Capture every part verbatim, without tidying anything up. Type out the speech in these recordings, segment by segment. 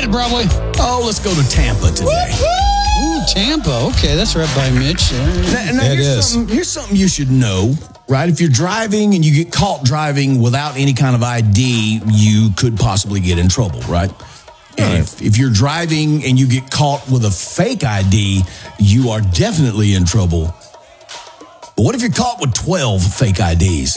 at, Broadway? Oh, let's go to Tampa today. Ooh, Tampa. Okay, that's right by Mitch. Now, now It here's is. Something, here's something you should know, right? If you're driving and you get caught driving without any kind of I D, you could possibly get in trouble, right? And if, if you're driving and you get caught with a fake I D, you are definitely in trouble. But what if you're caught with twelve fake I Ds?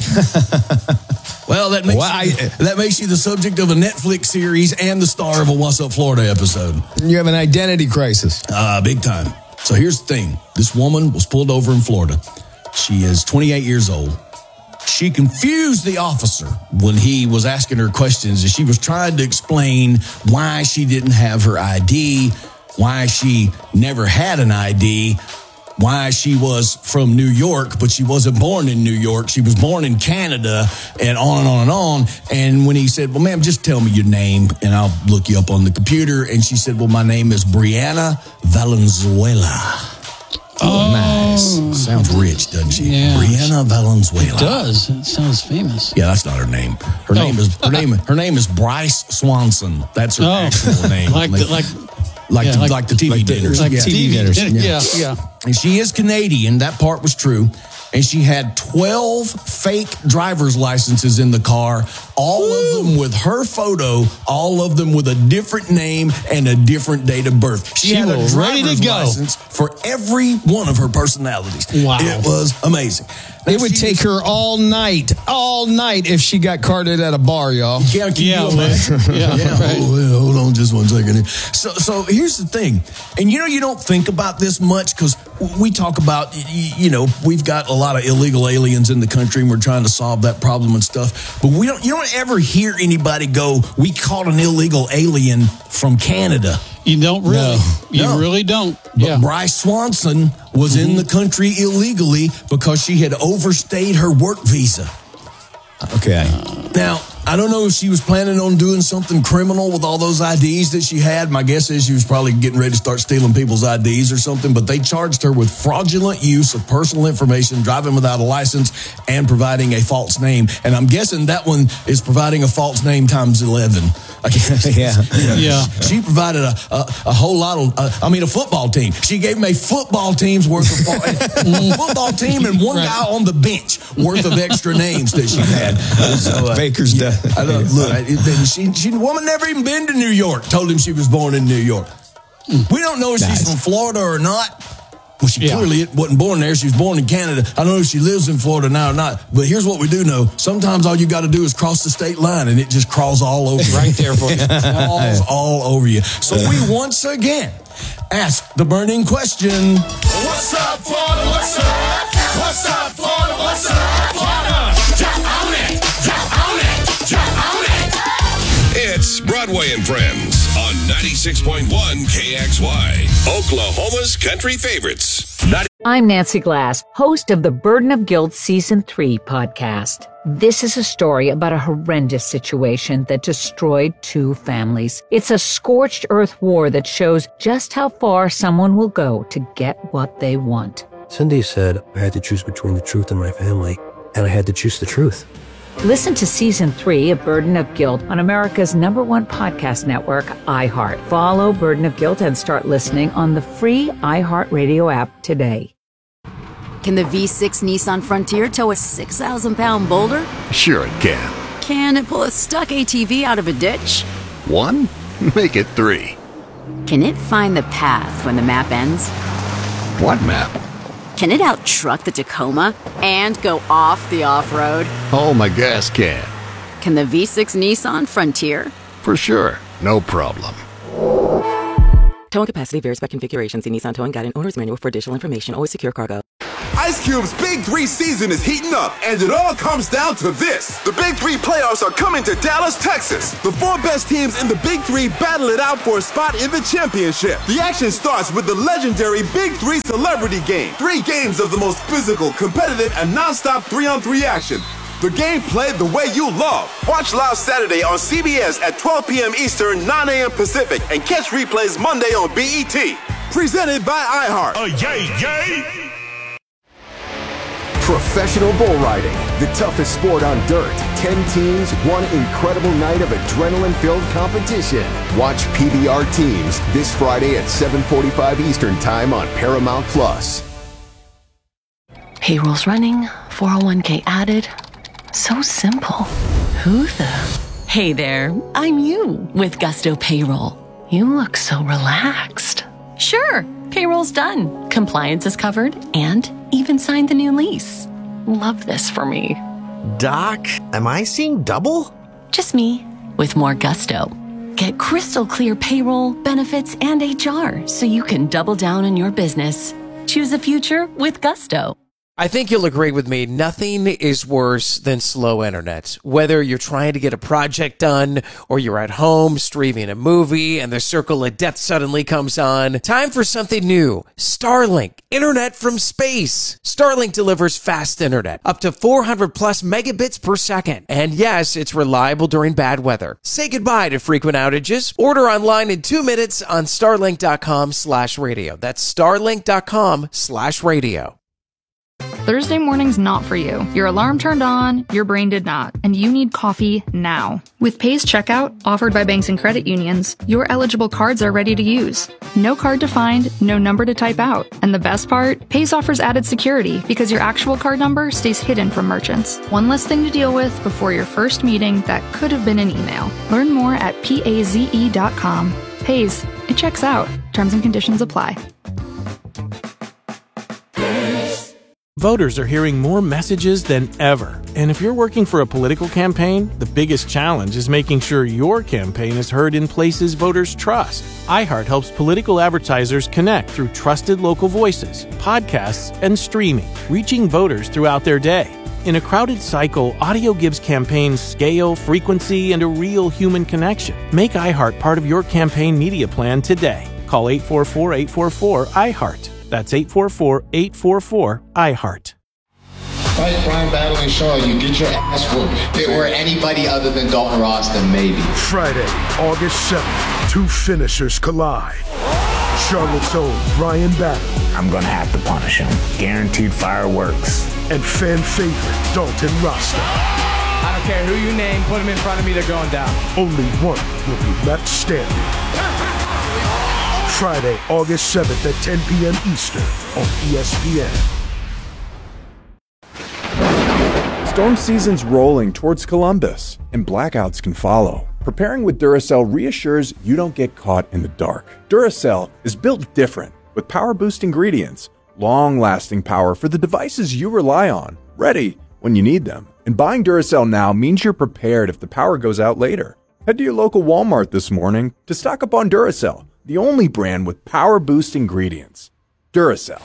Well, that makes, Well, I- you, that makes you the subject of a Netflix series and the star of a What's Up Florida episode. You have an identity crisis. Uh, big time. So here's the thing. This woman was pulled over in Florida. She is twenty-eight years old. She confused the officer when he was asking her questions, and she was trying to explain why she didn't have her I D, why she never had an I D, why she was from New York, but she wasn't born in New York. She was born in Canada, and on and on and on. And when he said, well, ma'am, just tell me your name, and I'll look you up on the computer. And she said, well, my name is Brianna Valenzuela. Oh, Nice. Sounds rich, doesn't she? Yeah. Brianna Valenzuela. It does. It sounds famous. Yeah, that's not her name. Her No. name is her name. Her name is Bryce Swanson. That's her Oh. actual name. Like the, like, like, yeah, the, like- like the T V like the- dinners. like yeah. T V dinners. Yeah, yeah. And she is Canadian. That part was true. And she had twelve fake driver's licenses in the car, all Woo. of them with her photo, all of them with a different name and a different date of birth. She, She had a was ready driver's to go. license for every one of her personalities. Wow. It was amazing. Now, It would she take was- her all night, all night if she got carded at a bar, y'all. Yeah, can Yeah, you imagine? yeah, yeah. right. Oh, yeah, hold on just one second. So, so here's the thing. And you know, you don't think about this much because we talk about, y- you know, we've got a lot of illegal aliens in the country and we're trying to solve that problem and stuff. But we don't, you don't ever hear anybody go, we caught an illegal alien from Canada. You don't really. No. You No. really don't. But Yeah. Bryce Swanson was in the country illegally because she had overstayed her work visa. Okay. Now, I don't know if she was planning on doing something criminal with all those I Ds that she had. My guess is she was probably getting ready to start stealing people's I Ds or something, but they charged her with fraudulent use of personal information, driving without a license, and providing a false name. And I'm guessing that one is providing a false name times eleven. I guess. Yeah. Yeah. She provided a, a, a whole lot of, uh, I mean, a football team. She gave him a football team's worth of, a football team and one Right. guy on the bench worth of extra names that she had. So, uh, Baker's yeah, death. I don't, look, I, then she, she, the woman never even been to New York, told him she was born in New York. We don't know if Nice. she's from Florida or not. Well, she Yeah. clearly wasn't born there. She was born in Canada. I don't know if she lives in Florida now or not. But here's what we do know. Sometimes all you got to do is cross the state line and it just crawls all over you. Right there for you. Crawls all over you. So we once again ask the burning question. What's up, Florida? What's up? What's up, Florida? What's up, Florida? Jump on it! Jump on it! Jump on it! It's Broadway and Friends on ninety-six point one K X Y, Oklahoma's country favorites. I'm Nancy Glass, host of the Burden of Guilt Season three podcast. This is a story about a horrendous situation that destroyed two families. It's a scorched earth war that shows just how far someone will go to get what they want. Cindy said I had to choose between the truth and my family, and I had to choose the truth. Listen to Season three of Burden of Guilt on America's number one podcast network, iHeart. Follow Burden of Guilt and start listening on the free iHeartRadio app today. Can the V six Nissan Frontier tow a six thousand pound boulder? Sure it can. Can it pull a stuck A T V out of a ditch? One? Make it three. Can it find the path when the map ends? What map? Can it out-truck the Tacoma and go off the off-road? Oh, my gas can. Can the V six Nissan Frontier? For sure. No problem. Towing capacity varies by configuration. See Nissan Towing Guide and Owner's Manual for additional information. Always secure cargo. Ice Cube's Big Three season is heating up, and it all comes down to this. The Big Three playoffs are coming to Dallas, Texas. The four best teams in the Big Three battle it out for a spot in the championship. The action starts with the legendary Big Three Celebrity Game. Three games of the most physical, competitive, and non-stop three-on-three action. The game played the way you love. Watch live Saturday on C B S at twelve p.m. Eastern, nine a.m. Pacific, and catch replays Monday on B E T. Presented by iHeart. Oh, yay, yay! Professional bull riding, the toughest sport on dirt. Ten teams, one incredible night of adrenaline-filled competition. Watch P B R Teams this Friday at seven forty-five Eastern Time on Paramount Plus. Payroll's running, four oh one k added. So simple. Who the? Hey there, I'm you with Gusto Payroll. You look so relaxed. Sure, payroll's done. Compliance is covered and even signed the new lease. Love this for me. Doc, am I seeing double? Just me with more gusto. Get crystal clear payroll, benefits, and H R so you can double down on your business. Choose the future with Gusto. I think you'll agree with me. Nothing is worse than slow internet. Whether you're trying to get a project done or you're at home streaming a movie and the circle of death suddenly comes on. Time for something new. Starlink. Internet from space. Starlink delivers fast internet. Up to four hundred plus megabits per second. And yes, it's reliable during bad weather. Say goodbye to frequent outages. Order online in two minutes on starlink.com slash radio. That's starlink.com slash radio. Thursday morning's not for you. Your alarm turned on, your brain did not, and you need coffee now. With Pay's checkout, offered by banks and credit unions, your eligible cards are ready to use. No card to find, no number to type out. And the best part? Pay's offers added security because your actual card number stays hidden from merchants. One less thing to deal with before your first meeting that could have been an email. Learn more at paze dot com. Pay's, it checks out. Terms and conditions apply. Voters are hearing more messages than ever. And if you're working for a political campaign, the biggest challenge is making sure your campaign is heard in places voters trust. iHeart helps political advertisers connect through trusted local voices, podcasts, and streaming, reaching voters throughout their day. In a crowded cycle, audio gives campaigns scale, frequency, and a real human connection. Make iHeart part of your campaign media plan today. Call eight four four, eight four four, iHeart. That's eight four four, eight four four, iHeart. Fight Brian Battling Shaw, you get your ass whooped. If it were anybody other than Dalton Ross, then maybe. Friday, August seventh, two finishers collide. Charlotte's own Brian Battling. I'm going to have to punish him. Guaranteed fireworks. And fan favorite Dalton Rasta. I don't care who you name, put him in front of me, they're going down. Only one will be left standing. Friday, August seventh at ten p.m. Eastern on E S P N. Storm season's rolling towards Columbus, and blackouts can follow. Preparing with Duracell reassures you don't get caught in the dark. Duracell is built different, with power-boost ingredients, long-lasting power for the devices you rely on, ready when you need them. And buying Duracell now means you're prepared if the power goes out later. Head to your local Walmart this morning to stock up on Duracell, the only brand with power boost ingredients. Duracell.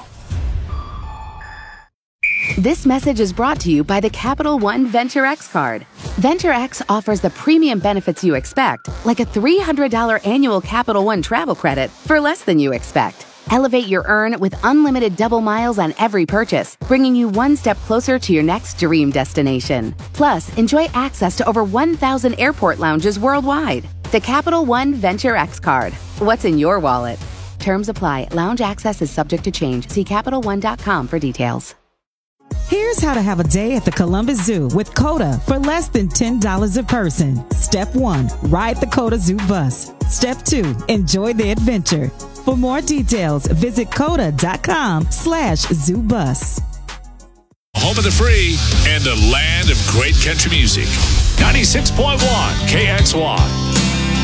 This message is brought to you by the Capital One Venture X card. Venture X offers the premium benefits you expect, like a three hundred dollars annual Capital One travel credit for less than you expect. Elevate your earn with unlimited double miles on every purchase, bringing you one step closer to your next dream destination. Plus, enjoy access to over one thousand airport lounges worldwide. The Capital One Venture X card. What's in your wallet? Terms apply. Lounge access is subject to change. See Capital One dot com for details. Here's how to have a day at the Columbus Zoo with COTA for less than ten dollars a person. Step one, ride the COTA Zoo bus. Step two, enjoy the adventure. For more details, visit COTA dot com slash zoo bus. Home of the free and the land of great country music. ninety-six point one K X Y.